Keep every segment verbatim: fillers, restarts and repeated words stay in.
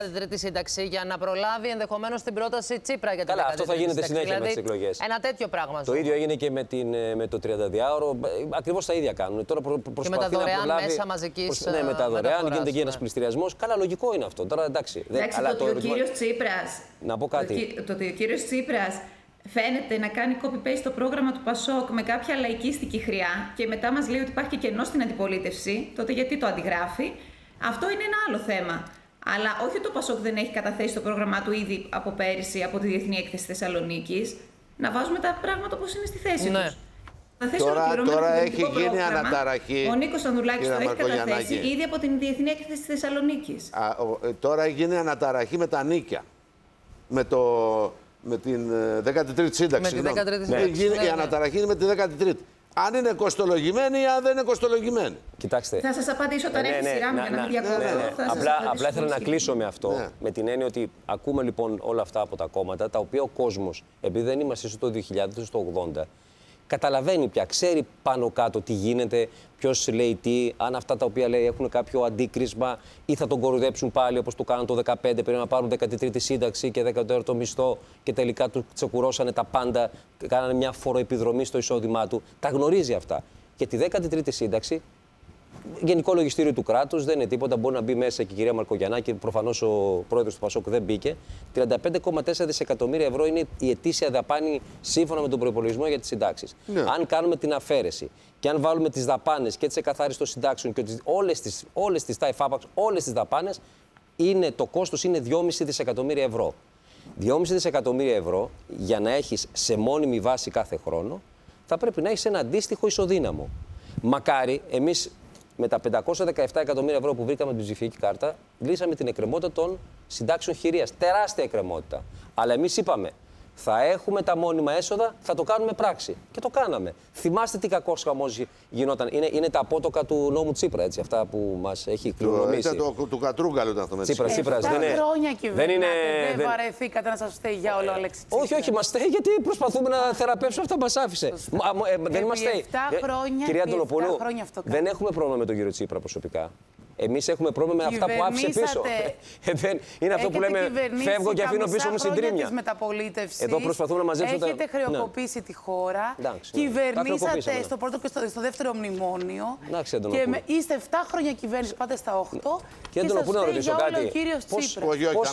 Τρίτη σύνταξη για να προλάβει ενδεχομένως την πρόταση Τσίπρα για την Καλά, αυτό θα γίνεται συνέχεια δηλαδή, με τις εκλογές. Ένα τέτοιο πράγμα. Το ίδιο έγινε και με, την, με το τριανταδιάωρο. Ακριβώς τα ίδια κάνουν. Τώρα προ, προσπαθεί και με τα δωρεάν να προλάβει, μέσα μαζικής προς, ναι, με τα δωρεάν γίνεται και ένας ναι. πληστηριασμός. Καλά, λογικό είναι αυτό. Τώρα εντάξει. εντάξει αλλά το, το, το, ο κύριος Τσίπρας, να πω κάτι. Το, το ότι ο κύριος Τσίπρας φαίνεται να κάνει copy-paste το πρόγραμμα του Πασόκ με κάποια λαϊκίστικη χρειά και μετά μας λέει ότι υπάρχει και κενό στην αντιπολίτευση, τότε γιατί το αντιγράφει. Αυτό είναι ένα άλλο θέμα. Αλλά όχι ότι το Πασόκ δεν έχει καταθέσει το πρόγραμμά του ήδη από πέρυσι από τη Διεθνή Έκθεση Θεσσαλονίκης. Να βάζουμε τα πράγματα όπως είναι στη θέση ναι. τους. Τώρα, τώρα έχει γίνει αναταραχή. Ο Νίκος Ανδρουλάκης το έχει καταθέσει ήδη από την Διεθνή Έκθεση Θεσσαλονίκης. Α, ο, τώρα έχει γίνει αναταραχή με τα νίκια. Με, το, με την δέκατη τρίτη σύνταξη. Με τη δέκατη τρίτη ναι. σύνταξη. Ναι, η ναι, αναταραχή είναι με τη δέκατη τρίτη. Αν είναι κοστολογημένη ή αν δεν είναι κοστολογημένη. Κοιτάξτε. Θα σας απαντήσω όταν ναι, έχει ναι, σειρά μου να, για να να, μην διακόπτω. ναι, ναι. Θα απλά, απλά ήθελα να κλείσω με αυτό. Ναι. Με την έννοια ότι ακούμε λοιπόν όλα αυτά από τα κόμματα, τα οποία ο κόσμος, επειδή δεν είμαστε στο δύο χιλιάδες, στο ογδόντα, καταλαβαίνει πια, ξέρει πάνω κάτω τι γίνεται, ποιος λέει τι, αν αυτά τα οποία λέει έχουν κάποιο αντίκρισμα ή θα τον κοροϊδέψουν πάλι όπως το κάναν το δεκαπέντε, πριν να πάρουν δέκατη τρίτη σύνταξη και δέκατο τέταρτο μισθό και τελικά του τσεκουρώσανε τα πάντα, κάνανε μια φοροεπιδρομή στο εισόδημά του. Τα γνωρίζει αυτά. Και τη δέκατη τρίτη σύνταξη, Γενικό Λογιστήριο του Κράτους, δεν είναι τίποτα. Μπορεί να μπει μέσα και η κυρία Μαρκογιαννάκη, προφανώς ο πρόεδρος του Πασόκ δεν μπήκε. τριάντα πέντε κόμμα τέσσερα δισεκατομμύρια ευρώ είναι η ετήσια δαπάνη σύμφωνα με τον προϋπολογισμό για τις συντάξεις. Ναι. Αν κάνουμε την αφαίρεση και αν βάλουμε τις δαπάνες και τις εκαθάρισης των συντάξεων και όλες τις, όλες τις τα εφάπαξ, όλες τις δαπάνες, είναι, το κόστος είναι δυόμισι δισεκατομμύρια ευρώ. δυόμισι δισεκατομμύρια ευρώ για να έχεις σε μόνιμη βάση κάθε χρόνο, θα πρέπει να έχεις ένα αντίστοιχο ισοδύναμο. Μακάρι εμείς με τα πεντακόσια δεκαεπτά εκατομμύρια ευρώ που βρήκαμε την ψηφιακή κάρτα, λύσαμε την εκκρεμότητα των συντάξεων χειρίας. Τεράστια εκκρεμότητα. Αλλά εμείς είπαμε, θα έχουμε τα μόνιμα έσοδα, θα το κάνουμε πράξη. Και το κάναμε. Θυμάστε τι κακός χαμός γινόταν. Είναι, είναι τα απότοκα του νόμου Τσίπρα, έτσι, αυτά που μας έχει κληρονομήσει. Ήταν το, του Κατρούγκαλου ήταν αυτό με Τσίπρα, Τσίπρας, δεν είναι. χρόνια κυβερνάτε, δεν, είναι, δεν, δεν βαρεθήκατε να σας φταίει για όλο, Αλέξη Τσίπρα. Όχι, όχι, μας φταίει γιατί προσπαθούμε να θεραπεύσουμε αυτά που μας άφησε. Ε, δεν μας φταίει. χρόνια, Κυρία Αντωνοπούλου, δεν έχουμε πρόβλημα με τον κύριο Τσίπρα προσωπικά. Εμείς έχουμε πρόβλημα με αυτά που άφησε πίσω. Είναι αυτό που λέμε, φεύγω και αφήνω πίσω μου συντρίμμια. Εδώ προσπαθούμε να μαζέψουμε τα... Έχετε χρεοκοπήσει ναι. τη χώρα, Εντάξει, κυβερνήσατε ναι. στο πρώτο και στο, στο δεύτερο μνημόνιο Εντάξει, και με, είστε επτά χρόνια κυβέρνηση, πάτε στα οκτώ και, και σας φταίει για όλο ο κύριος Τσίπρας.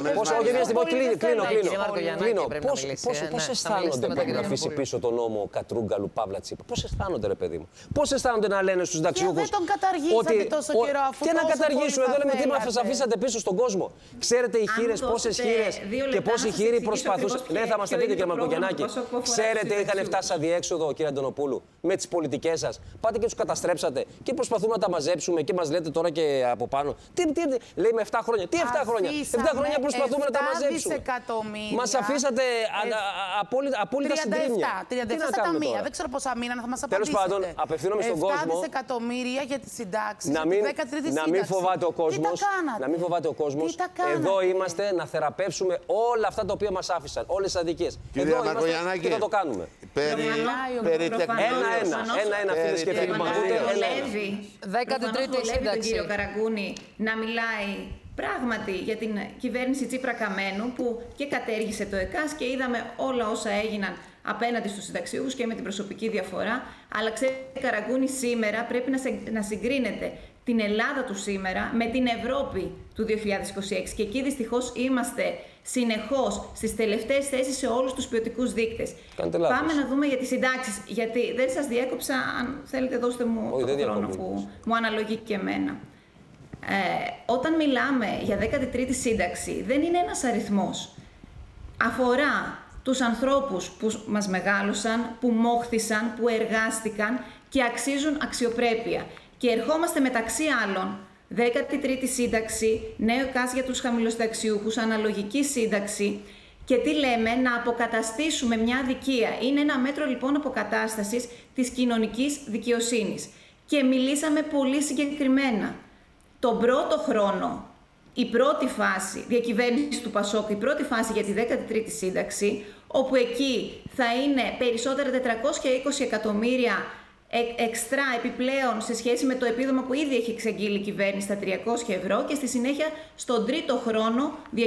Κλείνω. Πώς αισθάνονται που έχουν αφήσει πίσω τον νόμο Κατρούγκαλου Παύλα Τσίπρα? Πώς αισθάνονται, ρε παιδί μου? Πώς αισθάνονται να λένε στους συνταξιούχους? Δεν τον καταργήσατε τόσο καιρό, αφού καταργήσουμε. Εδώ λέμε τι μας αφήσατε πίσω στον κόσμο. Ξέρετε οι χείρες, πόσες χείρες και πόσοι χείροι προσπαθούσαν. Ναι, θα μας τα πείτε, κύριε Μαρκογιαννάκη. Ξέρετε, είχαν φτάσει αδιέξοδο, κύριε Αντωνοπούλου, με τις πολιτικές σας. Πάτε και τους καταστρέψατε και προσπαθούμε να τα μαζέψουμε και μας λέτε τώρα και από πάνω. Τι, τι, λέει με επτά χρόνια. Τι επτά χρόνια? επτά χρόνια προσπαθούμε να τα μαζέψουμε. Μας αφήσατε απόλυτα συντρίμμια. τριάντα επτά εκατομμύρια. Δεν ξέρω πόσα μήναν θα μας απαντήσετε. Τέλος πάντων, απευθύνομαι στον κόσμο. επτά δισεκατομμύρια για τις συντάξεις. Να μην φοβάται ο κόσμος. Να μην φοβάται ο κόσμος. Εδώ είμαστε να θεραπεύσουμε όλα αυτά τα οποία μας άφησαν. Όλες τις αδικίες. Εδώ είμαστε και θα το κάνουμε. Ένα-ένα. Ένα-ένα, φίλες και φίλοι. δέκατη τρίτη σύνταξη. Τον κύριο Καραγκούνη να μιλάει πράγματι για την κυβέρνηση Τσίπρα Καμένου που και κατέργησε το ΕΚΑΣ και είδαμε όλα όσα έγιναν απέναντι στους συνταξιούχους και με την προσωπική διαφορά. Αλλά ξέρετε, Καραγκούνη, σήμερα πρέπει να συγκρίνεται την Ελλάδα του σήμερα με την Ευρώπη του δύο χιλιάδες είκοσι έξι. Και εκεί δυστυχώς είμαστε συνεχώς στις τελευταίες θέσεις σε όλους τους ποιοτικούς δείκτες. Πάμε να δούμε για τις συντάξεις. Γιατί δεν σας διέκοψα, αν θέλετε δώστε μου Όχι, το χρόνο που μου αναλογεί και εμένα. Ε, όταν μιλάμε για δέκατη τρίτη σύνταξη, δεν είναι ένας αριθμός. Αφορά τους ανθρώπους που μας μεγάλωσαν, που μόχθησαν, που εργάστηκαν και αξίζουν αξιοπρέπεια. Και ερχόμαστε μεταξύ άλλων δέκατη τρίτη σύνταξη, νέο ΕΚΑΣ για τους χαμηλοσυνταξιούχους, αναλογική σύνταξη. Και τι λέμε? Να αποκαταστήσουμε μια αδικία. Είναι ένα μέτρο λοιπόν αποκατάστασης της κοινωνικής δικαιοσύνης. Και μιλήσαμε πολύ συγκεκριμένα. Τον πρώτο χρόνο, η πρώτη φάση διακυβέρνηση του Πασόκ, η πρώτη φάση για τη δέκατη τρίτη σύνταξη, όπου εκεί θα είναι περισσότερα τετρακόσια είκοσι εκατομμύρια ε, εξτρά επιπλέον σε σχέση με το επίδομα που ήδη έχει εξαγγείλει η κυβέρνηση στα τριακόσια ευρώ και στη συνέχεια στον τρίτο χρόνο